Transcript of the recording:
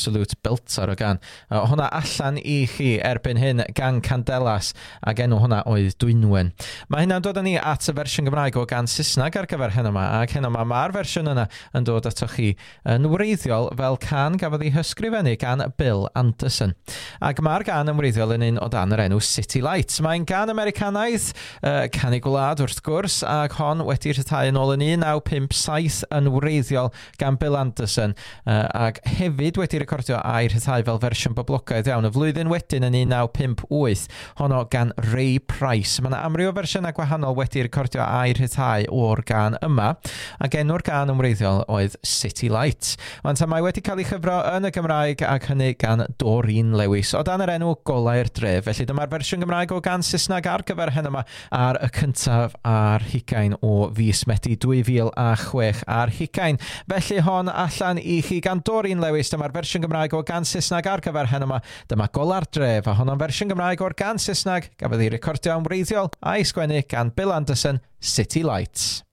absolute belter o gan. Hwna allan I chi erbyn hyn gan Candelas ac enw hwnna oedd Dwynwen. Mae hynna'n dod â ni at y fersiwn Gymraeg o gan Saesneg ar gyfer hyn yma ac hyn yma mae'r fersiwn yna yn dod ato chi yn wreiddiol fel can gafodd ei hysgrifennu gan Bill Anderson. Ac mae'r gan yn wreiddiol yn un o dan yr enw City Lights. Mae'n gan Americanaidd, canu gwlad wrth gwrs ac hon wedi rhyddhau yn ôl yn 1957 yn wreiddiol gan Bill Anderson ac hefyd wedi recordio a'i rhyddhau fel fersiwn boblogaidd iawn. Y flwyddyn wedyn yn 1958, honno gan Ray Price. Mae yna amryw o fersiynau gwahanol wedi recordio a'i rhyddhau o'r gan yma, ac enw'r gan yn wreiddiol oedd City Lights. Ond mae wedi cael ei chyfro yn y Gymraeg ac hynny gan Doreen Lewis o dan yr enw Golau'r Dref. Felly dyma'r fersiwn Gymraeg o gan Saesneg ar gyfer hyn yma ar y cyntaf ar hugain o fis Medi 2006 ar hugain. Felly hon allan I chi gan Doreen Lewis. Dyma'r fersiwn Gymraeg o gan Saesneg ar gyfer hyn yma. Dyma Golau'r Dref a hon o'n fersiwn Gymraeg o'r gan Saesneg gafodd ei recordio yn wreiddiol a'i sgwennu gan Bill Anderson, City Lights.